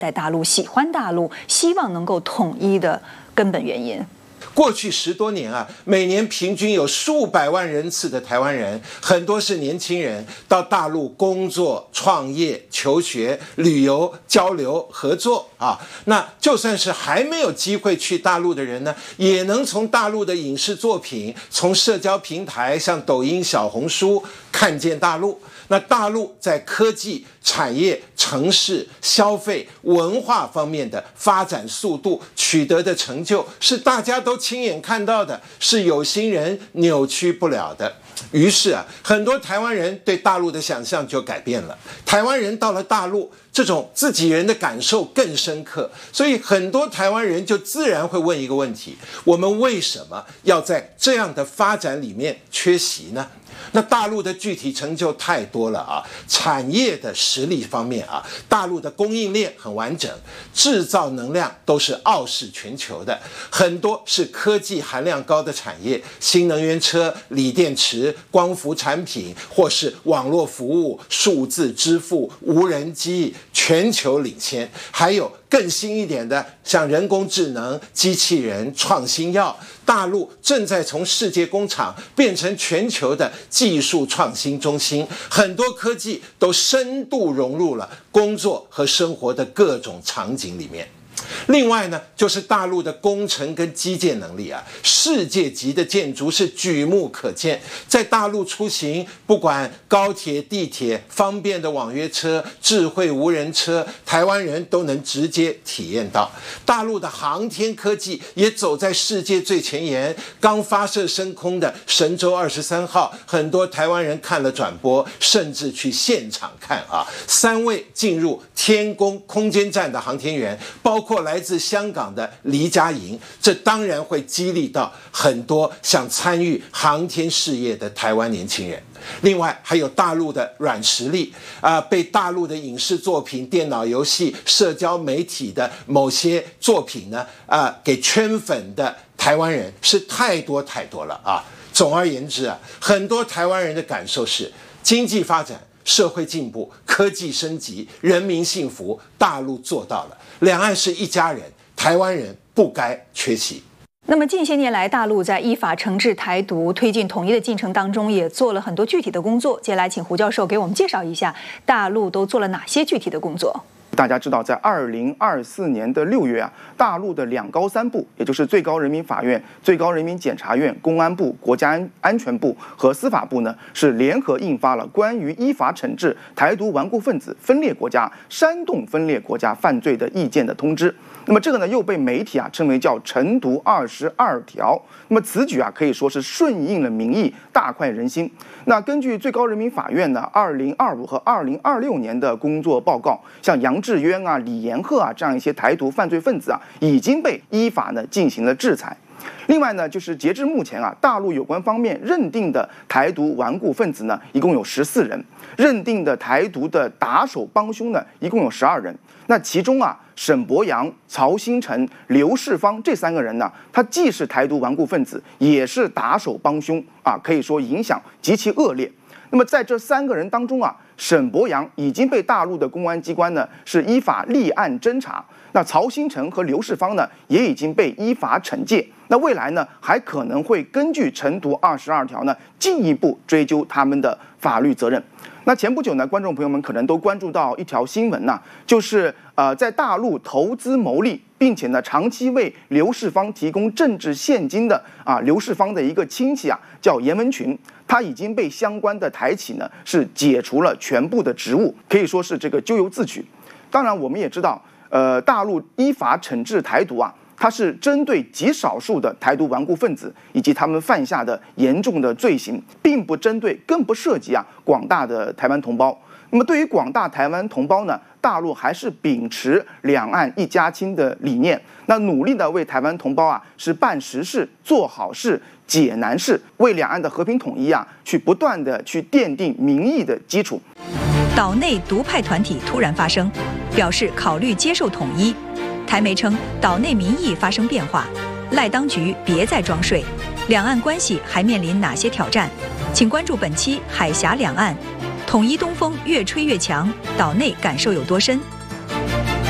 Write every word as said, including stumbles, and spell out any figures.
在大陆喜欢大陆，希望能够统一的根本原因。 过去十多年啊，每年平均有数百万人次的台湾人，很多是年轻人，到大陆工作、创业、求学、旅游、交流、合作啊。那就算是还没有机会去大陆的人呢，也能从大陆的影视作品、从社交平台像抖音、小红书看见大陆。那大陆在科技、产业、城市、消费、文化方面的发展速度、取得的成就，是大家都亲眼看到的，是有心人扭曲不了的。于是啊，很多台湾人对大陆的想象就改变了。台湾人到了大陆，这种自己人的感受更深刻，所以很多台湾人就自然会问一个问题：我们为什么要在这样的发展里面缺席呢？那大陆的具体成就太多了啊，产业的实力方面啊，大陆的供应链很完整，制造能量都是傲视全球的，很多是科技含量高的产业，新能源车、锂电池、光伏产品，或是网络服务、数字支付、无人机，全球领先。还有更新一点的，像人工智能、机器人、创新药，大陆正在从世界工厂变成全球的技术创新中心，很多科技都深度融入了工作和生活的各种场景里面。另外呢，就是大陆的工程跟基建能力啊，世界级的建筑是举目可见。在大陆出行，不管高铁、地铁，方便的网约车、智慧无人车，台湾人都能直接体验到。大陆的航天科技也走在世界最前沿，刚发射升空的神舟二十三号，很多台湾人看了转播，甚至去现场看啊。三位进入天宫空间站的航天员，包括来自香港的黎佳莹，这当然会激励到很多想参与航天事业的台湾年轻人。另外还有大陆的软实力啊、呃，被大陆的影视作品、电脑游戏、社交媒体的某些作品呢啊、呃，给圈粉的台湾人是太多太多了啊。总而言之啊，很多台湾人的感受是，经济发展、社会进步、科技升级、人民幸福，大陆做到了。两岸是一家人，台湾人不该缺席。 那么近些年来，大陆在依法惩治台独、推进统一的进程当中，也做了很多具体的工作。接下来，请胡教授给我们介绍一下大陆都做了哪些具体的工作。 大家知道，在二零二四年的六月啊，大陆的两高三部，也就是最高人民法院、最高人民检察院、公安部、国家安安全部和司法部呢，是联合印发了关于依法惩治台独顽固分子、分裂国家、煽动分裂国家犯罪的意见的通知。那么这个呢，又被媒体啊称为叫惩独二十二条。那么此举啊，可以说是顺应了民意，大快人心。那根据最高人民法院呢，二零二五和二零二六年的工作报告，像杨志渊啊、李延鹤啊这样一些台独犯罪分子啊，已经被依法呢进行了制裁。另外呢，就是截至目前啊，大陆有关方面认定的台独顽固分子呢，一共有十四人；认定的台独的打手帮凶呢，一共有十二人。那其中啊，沈伯洋、曹新成、刘世芳这三个人呢，他既是台独顽固分子，也是打手帮凶啊，可以说影响极其恶劣。那么在这三个人当中啊，沈伯洋已经被大陆的公安机关呢是依法立案侦查，那曹新成和刘世芳呢也已经被依法惩戒。那未来呢还可能会根据惩独二十二条呢进一步追究他们的法律责任。那前不久呢，观众朋友们可能都关注到一条新闻呐、啊，就是呃在大陆投资牟利，并且呢长期为刘世芳提供政治现金的啊刘世芳的一个亲戚啊叫严文群，他已经被相关的台企呢是解除了全部的职务，可以说是这个咎由自取。当然我们也知道，呃大陆依法惩治台独啊，它是针对极少数的台独顽固分子以及他们犯下的严重的罪行，并不针对，更不涉及啊广大的台湾同胞。那么对于广大台湾同胞呢，大陆还是秉持两岸一家亲的理念，那努力的为台湾同胞啊是办实事、做好事、解难事，为两岸的和平统一啊去不断的去奠定民意的基础。 岛内独派团体突然发声，表示考虑接受统一。台媒称，岛内民意发生变化，赖当局别再装睡。两岸关系还面临哪些挑战？请关注本期《海峡两岸》，统一东风越吹越强，岛内感受有多深？